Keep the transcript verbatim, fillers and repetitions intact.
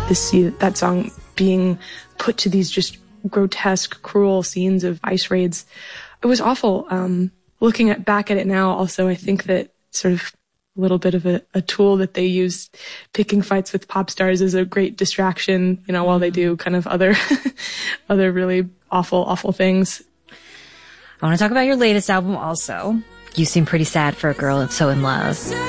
to see that song being put to these just grotesque, cruel scenes of ICE raids. It was awful. Um, looking at, back at it now, also, I think that sort of a little bit of a, a tool that they use, picking fights with pop stars, is a great distraction, you know, while they do kind of other, other really awful, awful things. I want to talk about your latest album also. You seem pretty sad for a girl that's so in love.